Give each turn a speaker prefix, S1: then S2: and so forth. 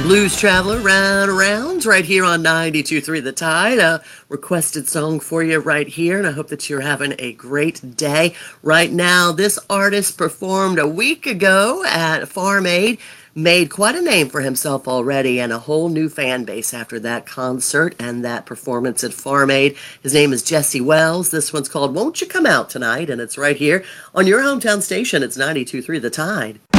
S1: Blues Traveler, round and rounds, right here on 92.3 The Tide. A requested song for you right here, and I hope that you're having a great day. Right now, this artist performed a week ago at Farm Aid, made quite a name for himself already, and a whole new fan base after that concert and that performance at Farm Aid. His name is Jesse Wells. This one's called Won't You Come Out Tonight, and it's right here on your hometown station. It's 92.3 The Tide.